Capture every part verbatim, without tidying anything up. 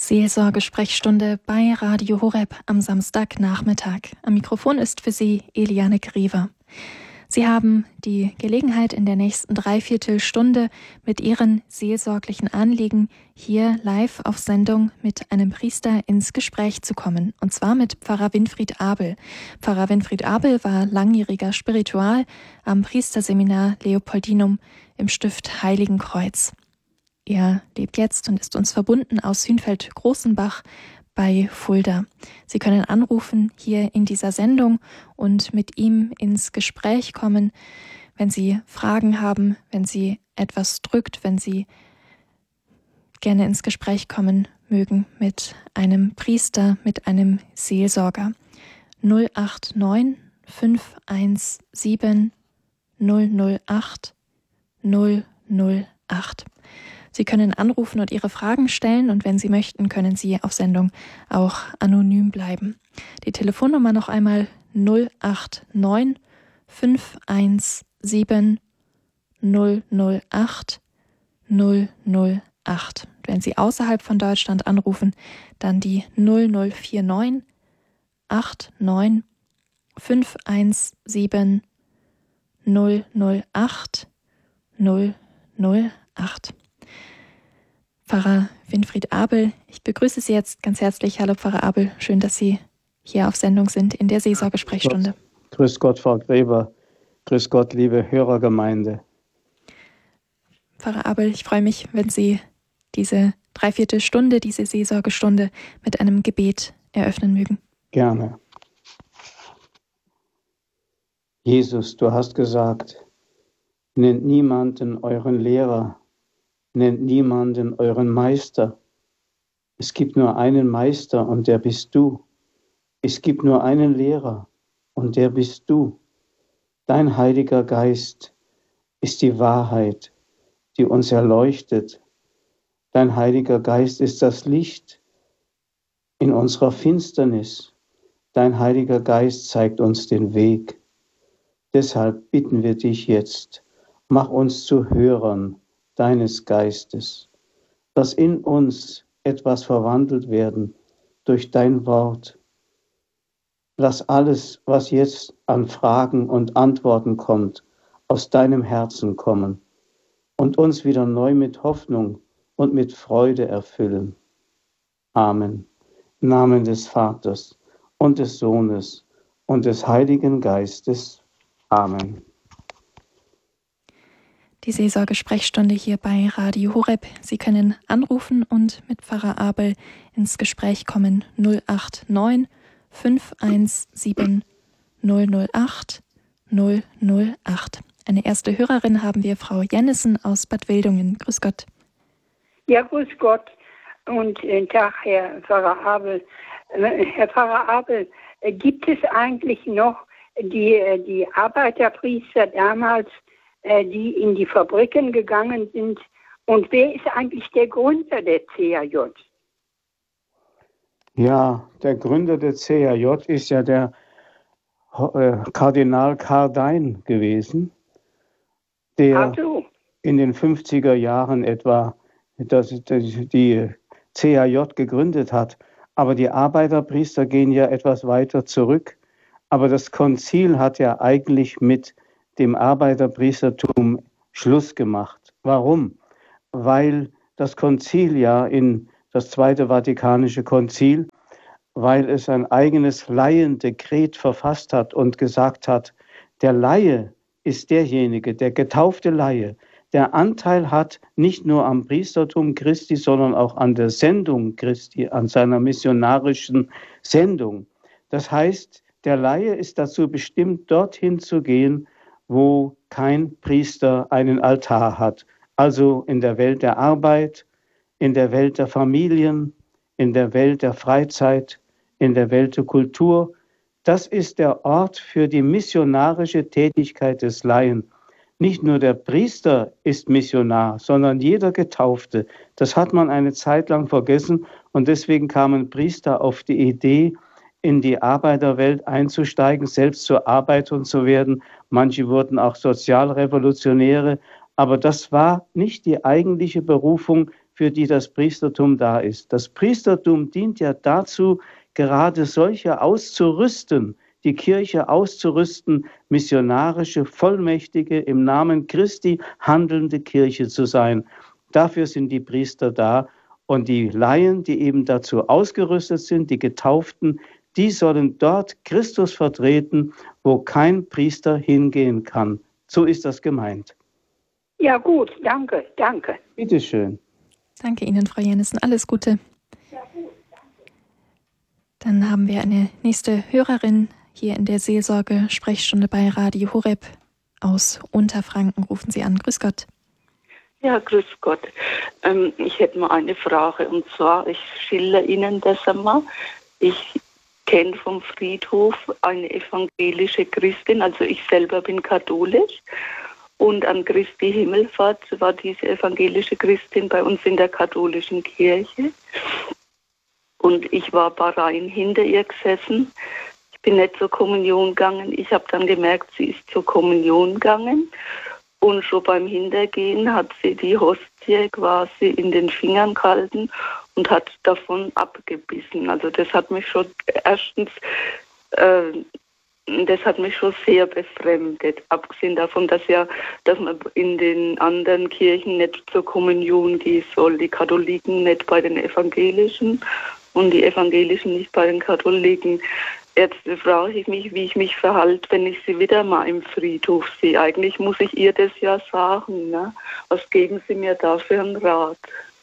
Seelsorge-Sprechstunde bei Radio Horeb am Samstagnachmittag. Am Mikrofon ist für Sie Eliane Grever. Sie haben die Gelegenheit, in der nächsten Dreiviertelstunde mit Ihren seelsorglichen Anliegen hier live auf Sendung mit einem Priester ins Gespräch zu kommen. Und zwar mit Pfarrer Winfried Abel. Pfarrer Winfried Abel war langjähriger Spiritual am Priesterseminar Leopoldinum im Stift Heiligenkreuz. Er lebt jetzt und ist uns verbunden aus Hünfeld-Großenbach bei Fulda. Sie können anrufen hier in dieser Sendung und mit ihm ins Gespräch kommen, wenn Sie Fragen haben, wenn Sie etwas drückt, wenn Sie gerne ins Gespräch kommen mögen mit einem Priester, mit einem Seelsorger. null acht neun fünf eins sieben null null acht null null acht. Sie können anrufen und Ihre Fragen stellen und wenn Sie möchten, können Sie auf Sendung auch anonym bleiben. Die Telefonnummer noch einmal null acht neun fünf eins sieben null null acht null null acht. Wenn Sie außerhalb von Deutschland anrufen, dann die null null vier neun acht neun fünf eins sieben null null acht null null acht. Pfarrer Winfried Abel, ich begrüße Sie jetzt ganz herzlich. Hallo Pfarrer Abel, schön, dass Sie hier auf Sendung sind in der Seelsorge-Sprechstunde. Grüß Gott, Frau Grever. Grüß Gott, liebe Hörergemeinde. Pfarrer Abel, ich freue mich, wenn Sie diese Dreiviertelstunde, diese Seelsorgestunde mit einem Gebet eröffnen mögen. Gerne. Jesus, du hast gesagt, nennt niemanden euren Lehrer, nennt niemanden euren Meister. Es gibt nur einen Meister und der bist du. Es gibt nur einen Lehrer und der bist du. Dein Heiliger Geist ist die Wahrheit, die uns erleuchtet. Dein Heiliger Geist ist das Licht in unserer Finsternis. Dein Heiliger Geist zeigt uns den Weg. Deshalb bitten wir dich jetzt, mach uns zu Hörern deines Geistes. Lass in uns etwas verwandelt werden durch dein Wort. Lass alles, was jetzt an Fragen und Antworten kommt, aus deinem Herzen kommen und uns wieder neu mit Hoffnung und mit Freude erfüllen. Amen. Im Namen des Vaters und des Sohnes und des Heiligen Geistes. Amen. Die Seelsorge-Sprechstunde hier bei Radio Horeb. Sie können anrufen und mit Pfarrer Abel ins Gespräch kommen. null acht neun fünf eins sieben null null acht null null acht. Eine erste Hörerin haben wir, Frau Jennissen aus Bad Wildungen. Grüß Gott. Ja, grüß Gott und äh, Tag, Herr Pfarrer Abel. Äh, Herr Pfarrer Abel, äh, gibt es eigentlich noch die, äh, die Arbeiterpriester damals, die in die Fabriken gegangen sind? Und wer ist eigentlich der Gründer der C A J? Ja, der Gründer der C A J ist ja der äh, Kardinal Kardein gewesen, der so. in den fünfziger Jahren etwa das, das, die C A J gegründet hat. Aber die Arbeiterpriester gehen ja etwas weiter zurück. Aber das Konzil hat ja eigentlich mit dem Arbeiterpriestertum Schluss gemacht. Warum? Weil das Konzil ja in das Zweite Vatikanische Konzil, weil es ein eigenes Laiendekret verfasst hat und gesagt hat, der Laie ist derjenige, der getaufte Laie, der Anteil hat nicht nur am Priestertum Christi, sondern auch an der Sendung Christi, an seiner missionarischen Sendung. Das heißt, der Laie ist dazu bestimmt, dorthin zu gehen, wo kein Priester einen Altar hat. Also in der Welt der Arbeit, in der Welt der Familien, in der Welt der Freizeit, in der Welt der Kultur. Das ist der Ort für die missionarische Tätigkeit des Laien. Nicht nur der Priester ist Missionar, sondern jeder Getaufte. Das hat man eine Zeit lang vergessen und deswegen kamen Priester auf die Idee, in die Arbeiterwelt einzusteigen, selbst zur Arbeiter zu werden. Manche wurden auch Sozialrevolutionäre, aber das war nicht die eigentliche Berufung für die das Priestertum da ist. Das Priestertum dient ja dazu, gerade solche auszurüsten, die Kirche auszurüsten, missionarische, vollmächtige, im Namen Christi handelnde Kirche zu sein. Dafür sind die Priester da. Und die Laien, die eben dazu ausgerüstet sind, die Getauften, die sollen dort Christus vertreten, wo kein Priester hingehen kann. So ist das gemeint. Ja gut, danke, danke. Bitte schön. Danke Ihnen, Frau Jennissen. Alles Gute. Dann haben wir eine nächste Hörerin hier in der Seelsorge-Sprechstunde bei Radio Horeb aus Unterfranken. Rufen Sie an. Grüß Gott. Ja, grüß Gott. Ähm, ich hätte mal eine Frage, und zwar, ich schildere Ihnen das einmal. Ich kenne vom Friedhof eine evangelische Christin, also ich selber bin katholisch, und an Christi Himmelfahrt war diese evangelische Christin bei uns in der katholischen Kirche. Und ich war ein paar Reihen hinter ihr gesessen. Ich bin nicht zur Kommunion gegangen. Ich habe dann gemerkt, sie ist zur Kommunion gegangen. Und schon beim Hintergehen hat sie die Hostie quasi in den Fingern gehalten und hat davon abgebissen. Also das hat mich schon erstens, äh, das hat mich schon sehr befremdet. Abgesehen davon, dass ja, dass man in den anderen Kirchen nicht zur Kommunion gehen soll, die Katholiken nicht bei den Evangelischen und die Evangelischen nicht bei den Katholiken. Jetzt frage ich mich, wie ich mich verhalte, wenn ich sie wieder mal im Friedhof sehe. Eigentlich muss ich ihr das ja sagen. Ne? Was geben Sie mir da für einen Rat?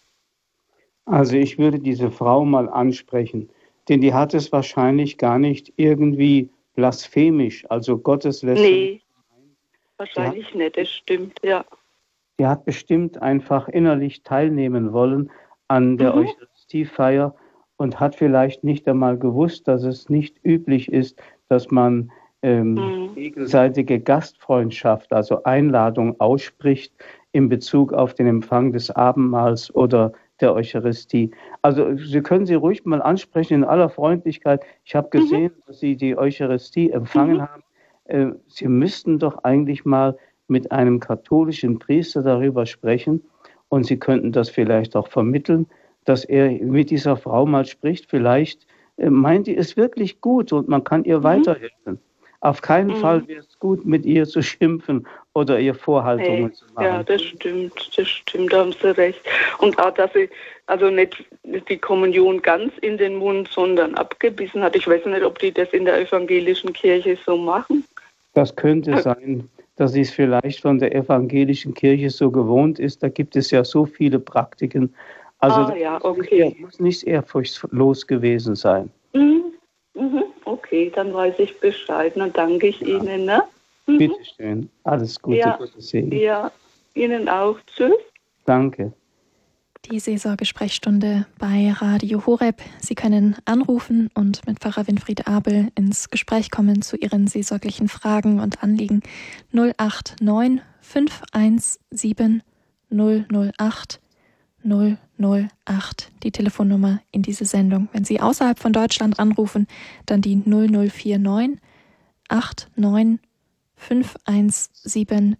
Also ich würde diese Frau mal ansprechen, denn die hat es wahrscheinlich gar nicht irgendwie blasphemisch, also gotteslästerlich. Nee, wahrscheinlich hat, nicht, das stimmt, ja. Die hat bestimmt einfach innerlich teilnehmen wollen an der mhm. Eucharistiefeier und hat vielleicht nicht einmal gewusst, dass es nicht üblich ist, dass man ähm, mhm. gegenseitige Gastfreundschaft, also Einladung ausspricht in Bezug auf den Empfang des Abendmahls oder der Eucharistie. Also Sie können sie ruhig mal ansprechen in aller Freundlichkeit. Ich habe gesehen, mhm. dass Sie die Eucharistie empfangen mhm. haben. Äh, Sie müssten doch eigentlich mal mit einem katholischen Priester darüber sprechen und Sie könnten das vielleicht auch vermitteln, dass er mit dieser Frau mal spricht. Vielleicht äh, meint die es wirklich gut und man kann ihr mhm. weiterhelfen. Auf keinen mhm. Fall wäre es gut, mit ihr zu schimpfen oder ihr Vorhaltungen hey, zu machen. Ja, das stimmt, das stimmt, da haben Sie recht. Und auch, dass sie also nicht die Kommunion ganz in den Mund, sondern abgebissen hat. Ich weiß nicht, ob die das in der evangelischen Kirche so machen. Das könnte sein, dass sie es vielleicht von der evangelischen Kirche so gewohnt ist. Da gibt es ja so viele Praktiken. Also ah, ja, okay. Das muss nicht ehrfurchtslos gewesen sein. Mhm. Mhm. Okay, dann weiß ich Bescheid. Dann danke ich ja. Ihnen. Ne? Mhm. Bitte schön. Alles Gute, ja. Gottes Segen. Ja, Ihnen auch. Tschüss. Danke. Die Seelsorgesprechstunde bei Radio Horeb. Sie können anrufen und mit Pfarrer Winfried Abel ins Gespräch kommen zu Ihren seelsorglichen Fragen und Anliegen. null acht neun fünf eins sieben null null acht null null acht, die Telefonnummer in diese Sendung. Wenn Sie außerhalb von Deutschland anrufen, dann die null null vier neun acht neun fünf eins sieben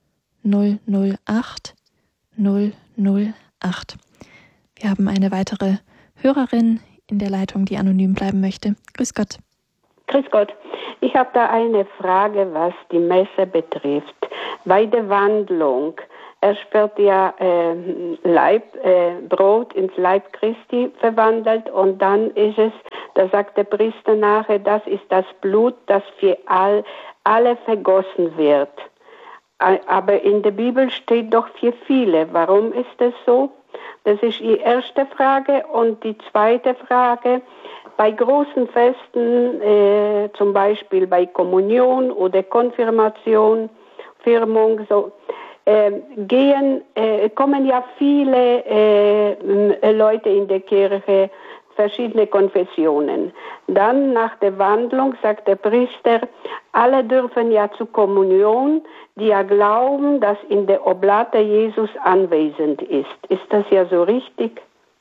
null null acht null null acht. Wir haben eine weitere Hörerin in der Leitung, die anonym bleiben möchte. Grüß Gott. Grüß Gott. Ich habe da eine Frage, was die Messe betrifft. Bei der Wandlung, er wird ja äh, Leib, äh, Brot ins Leib Christi verwandelt und dann ist es, da sagt der Priester nachher, das ist das Blut, das für all, alle vergossen wird. Aber in der Bibel steht doch für viele. Warum ist das so? Das ist die erste Frage. Und die zweite Frage, bei großen Festen, äh, zum Beispiel bei Kommunion oder Konfirmation, Firmung, so, äh, gehen, äh, kommen ja viele äh, Leute in der Kirche, verschiedene Konfessionen. Dann nach der Wandlung sagt der Priester, alle dürfen ja zur Kommunion, die ja glauben, dass in der Oblate Jesus anwesend ist. Ist das ja so richtig?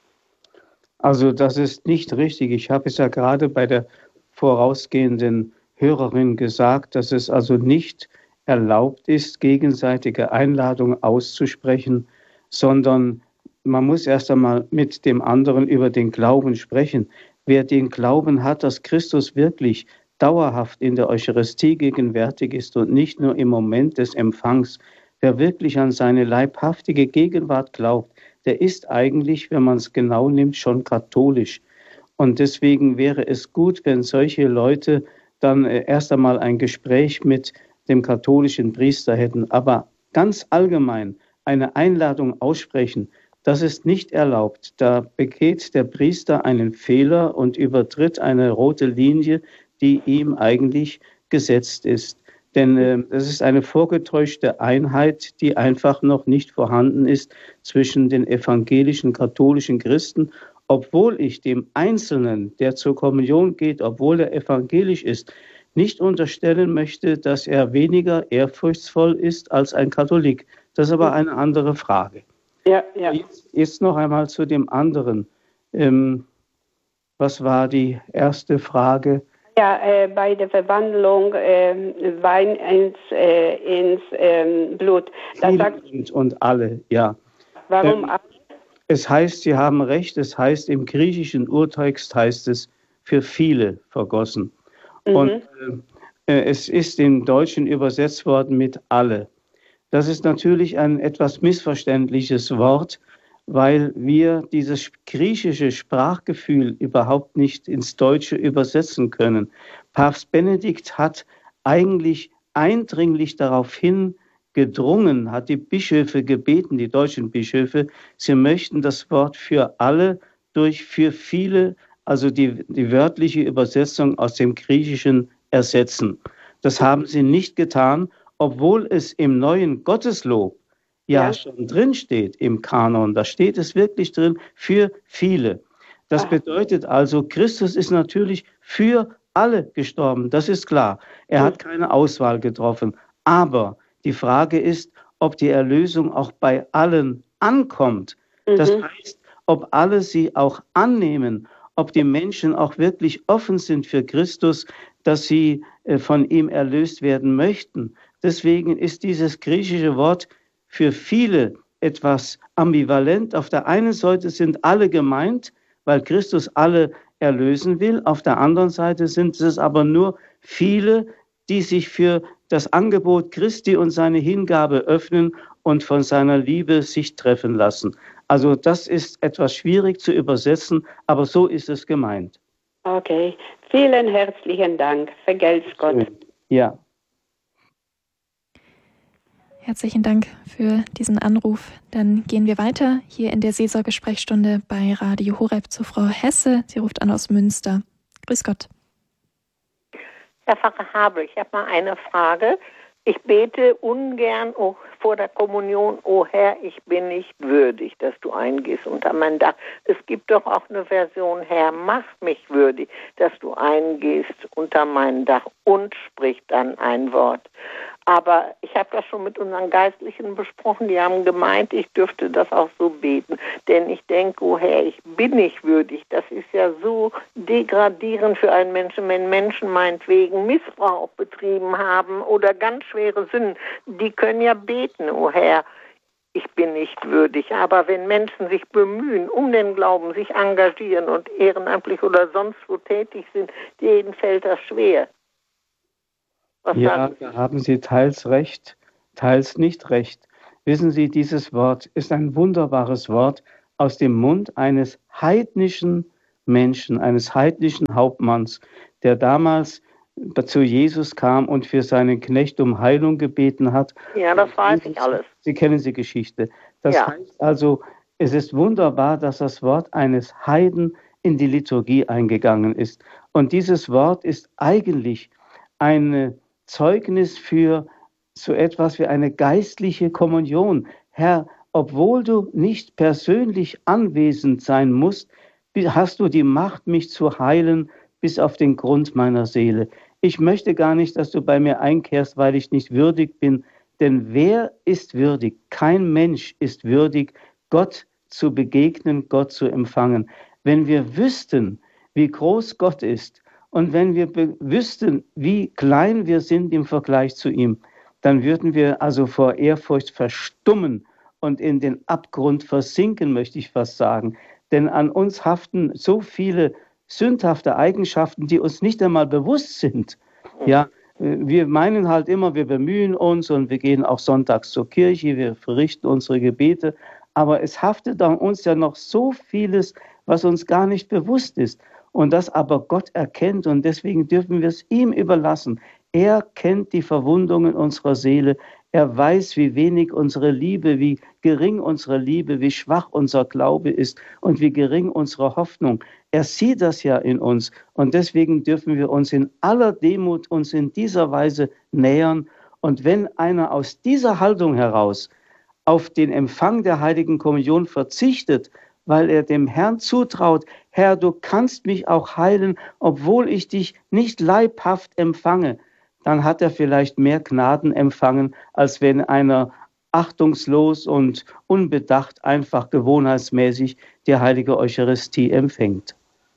Also das ist nicht richtig. Ich habe es ja gerade bei der vorausgehenden Hörerin gesagt, dass es also nicht erlaubt ist, gegenseitige Einladungen auszusprechen, sondern man muss erst einmal mit dem anderen über den Glauben sprechen. Wer den Glauben hat, dass Christus wirklich dauerhaft in der Eucharistie gegenwärtig ist und nicht nur im Moment des Empfangs, wer wirklich an seine leibhaftige Gegenwart glaubt, der ist eigentlich, wenn man es genau nimmt, schon katholisch. Und deswegen wäre es gut, wenn solche Leute dann erst einmal ein Gespräch mit dem katholischen Priester hätten. Aber ganz allgemein eine Einladung aussprechen, das ist nicht erlaubt. Da begeht der Priester einen Fehler und übertritt eine rote Linie, die ihm eigentlich gesetzt ist. Denn äh, es ist eine vorgetäuschte Einheit, die einfach noch nicht vorhanden ist zwischen den evangelischen katholischen Christen, obwohl ich dem Einzelnen, der zur Kommunion geht, obwohl er evangelisch ist, nicht unterstellen möchte, dass er weniger ehrfurchtsvoll ist als ein Katholik. Das ist aber eine andere Frage. Ja, ja. Jetzt, jetzt noch einmal zu dem anderen. Ähm, was war die erste Frage? Ja, äh, bei der Verwandlung äh, Wein ins, äh, ins äh, Blut. Da sagt, und, und alle, ja. Warum ähm, alle? Es heißt, Sie haben recht, es heißt, im griechischen Urtext heißt es, für viele vergossen. Mhm. Und äh, es ist im Deutschen übersetzt worden mit alle. Das ist natürlich ein etwas missverständliches Wort, weil wir dieses griechische Sprachgefühl überhaupt nicht ins Deutsche übersetzen können. Papst Benedikt hat eigentlich eindringlich darauf hin gedrungen, hat die Bischöfe gebeten, die deutschen Bischöfe, sie möchten das Wort für alle durch für viele, also die, die wörtliche Übersetzung aus dem Griechischen ersetzen. Das haben sie nicht getan, obwohl es im neuen Gotteslob ja, ja schon drin steht im Kanon. Da steht es wirklich drin, für viele. Das bedeutet also, Christus ist natürlich für alle gestorben, das ist klar. Er hat keine Auswahl getroffen. Aber die Frage ist, ob die Erlösung auch bei allen ankommt. Mhm. Das heißt, ob alle sie auch annehmen, ob die Menschen auch wirklich offen sind für Christus, dass sie von ihm erlöst werden möchten. Deswegen ist dieses griechische Wort für viele etwas ambivalent. Auf der einen Seite sind alle gemeint, weil Christus alle erlösen will. Auf der anderen Seite sind es aber nur viele, die sich für das Angebot Christi und seine Hingabe öffnen und von seiner Liebe sich treffen lassen. Also das ist etwas schwierig zu übersetzen, aber so ist es gemeint. Okay, vielen herzlichen Dank. Vergelt's Gott. Ja. Herzlichen Dank für diesen Anruf. Dann gehen wir weiter hier in der Seelsorgesprechstunde bei Radio Horeb zu Frau Hesse. Sie ruft an aus Münster. Grüß Gott. Herr Pfarrer Habel, ich habe mal eine Frage. Ich bete ungern oh, vor der Kommunion, oh Herr, ich bin nicht würdig, dass du eingehst unter mein Dach. Es gibt doch auch eine Version, Herr, mach mich würdig, dass du eingehst unter mein Dach und sprich dann ein Wort. Aber ich habe das schon mit unseren Geistlichen besprochen, die haben gemeint, ich dürfte das auch so beten. Denn ich denke, oh Herr, ich bin nicht würdig. Das ist ja so degradierend für einen Menschen, wenn Menschen meinetwegen Missbrauch betrieben haben oder ganz schwere Sünden. Die können ja beten, oh Herr, ich bin nicht würdig. Aber wenn Menschen sich bemühen, um den Glauben, sich engagieren und ehrenamtlich oder sonst wo tätig sind, denen fällt das schwer. Was ja, da haben Sie teils recht, teils nicht recht. Wissen Sie, dieses Wort ist ein wunderbares Wort aus dem Mund eines heidnischen Menschen, eines heidnischen Hauptmanns, der damals zu Jesus kam und für seinen Knecht um Heilung gebeten hat. Ja, das weiß ich alles. Sie kennen die Geschichte. Das ja. heißt also, es ist wunderbar, dass das Wort eines Heiden in die Liturgie eingegangen ist. Und dieses Wort ist eigentlich eine Zeugnis für so etwas wie eine geistliche Kommunion. Herr, obwohl du nicht persönlich anwesend sein musst, hast du die Macht, mich zu heilen bis auf den Grund meiner Seele. Ich möchte gar nicht, dass du bei mir einkehrst, weil ich nicht würdig bin. Denn wer ist würdig? Kein Mensch ist würdig, Gott zu begegnen, Gott zu empfangen. Wenn wir wüssten, wie groß Gott ist, und wenn wir wüssten, wie klein wir sind im Vergleich zu ihm, dann würden wir also vor Ehrfurcht verstummen und in den Abgrund versinken, möchte ich fast sagen. Denn an uns haften so viele sündhafte Eigenschaften, die uns nicht einmal bewusst sind. Ja, wir meinen halt immer, wir bemühen uns und wir gehen auch sonntags zur Kirche, wir verrichten unsere Gebete, aber es haftet an uns ja noch so vieles, was uns gar nicht bewusst ist und das aber Gott erkennt und deswegen dürfen wir es ihm überlassen. Er kennt die Verwundungen unserer Seele, er weiß, wie wenig unsere Liebe, wie gering unsere Liebe, wie schwach unser Glaube ist und wie gering unsere Hoffnung. Er sieht das ja in uns und deswegen dürfen wir uns in aller Demut uns in dieser Weise nähern. Und wenn einer aus dieser Haltung heraus auf den Empfang der Heiligen Kommunion verzichtet, weil er dem Herrn zutraut, Herr, du kannst mich auch heilen, obwohl ich dich nicht leibhaft empfange, dann hat er vielleicht mehr Gnaden empfangen, als wenn einer achtungslos und unbedacht einfach gewohnheitsmäßig die heilige Eucharistie empfängt.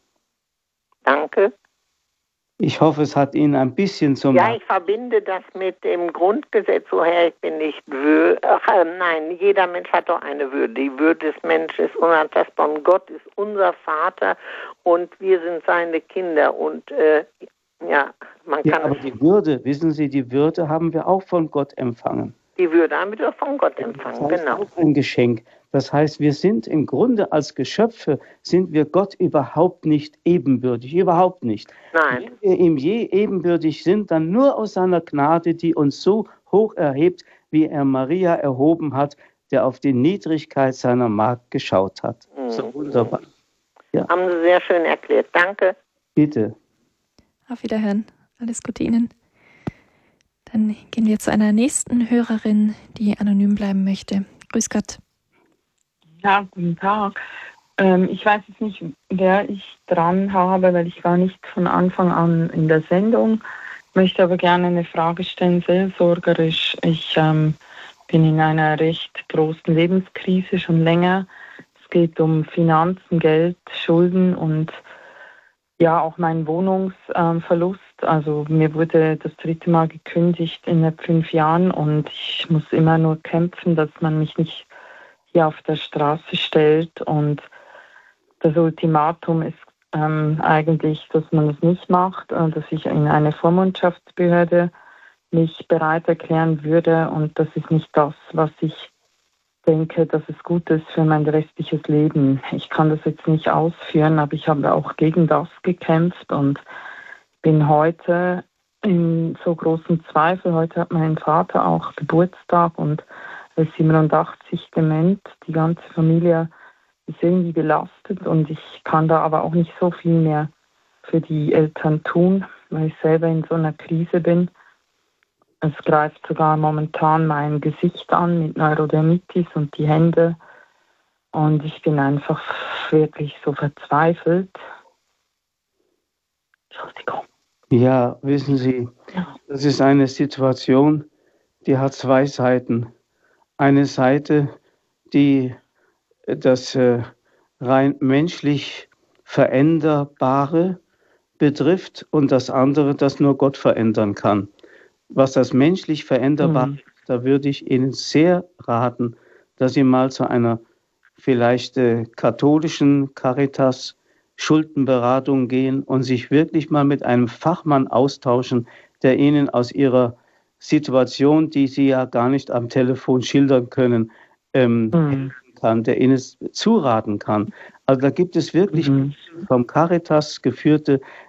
Danke. Ich hoffe, es hat Ihnen ein bisschen zum... Ja, ich verbinde das mit dem Grundgesetz, o Herr, ich bin nicht würdig. Äh, nein, jeder Mensch hat doch eine Würde. Die Würde des Menschen ist unantastbar und Gott ist unser Vater und wir sind seine Kinder und äh, ja, man kann... Ja, aber die Würde, wissen Sie, die Würde haben wir auch von Gott empfangen. Die Würde haben wir von Gott empfangen, das heißt genau. Auch ein Geschenk. Das heißt, wir sind im Grunde als Geschöpfe, sind wir Gott überhaupt nicht ebenbürtig, überhaupt nicht. Nein. Wenn wir ihm je ebenbürtig sind, dann nur aus seiner Gnade, die uns so hoch erhebt, wie er Maria erhoben hat, der auf die Niedrigkeit seiner Magd geschaut hat. Mhm. So wunderbar. Ja. Haben Sie sehr schön erklärt. Danke. Bitte. Auf Wiederhören. Alles Gute Ihnen. Dann gehen wir zu einer nächsten Hörerin, die anonym bleiben möchte. Grüß Gott. Ja, guten Tag. Ähm, ich weiß jetzt nicht, wer ich dran habe, weil ich war nicht von Anfang an in der Sendung. Möchte aber gerne eine Frage stellen, seelsorgerisch. Ich ähm, bin in einer recht großen Lebenskrise schon länger. Es geht um Finanzen, Geld, Schulden und ja, auch mein Wohnungsverlust. Ähm, also mir wurde das dritte Mal gekündigt in fünf Jahren und ich muss immer nur kämpfen, dass man mich nicht hier auf der Straße stellt. Und das Ultimatum ist ähm, eigentlich, dass man das nicht macht, äh, dass ich in eine Vormundschaftsbehörde mich bereit erklären würde. Und das ist nicht das, was ich denke, dass es gut ist für mein restliches Leben. Ich kann das jetzt nicht ausführen, aber ich habe auch gegen das gekämpft und bin heute in so großem Zweifel. Heute hat mein Vater auch Geburtstag und er ist siebenundachtzig dement. Die ganze Familie ist irgendwie belastet und ich kann da aber auch nicht so viel mehr für die Eltern tun, weil ich selber in so einer Krise bin. Es greift sogar momentan mein Gesicht an mit Neurodermitis und die Hände. Und ich bin einfach wirklich so verzweifelt. Entschuldigung. Ja, wissen Sie, das ist eine Situation, die hat zwei Seiten. Eine Seite, die das äh, rein menschlich Veränderbare betrifft und das andere, das nur Gott verändern kann. Was das menschlich Veränderbare mhm. ist, da würde ich Ihnen sehr raten, dass Sie mal zu einer vielleicht äh, katholischen Caritas Schuldenberatung gehen und sich wirklich mal mit einem Fachmann austauschen, der Ihnen aus Ihrer Situation, die Sie ja gar nicht am Telefon schildern können, ähm, mhm. kann, der Ihnen zuraten kann. Also da gibt es wirklich mhm. vom Caritas geführte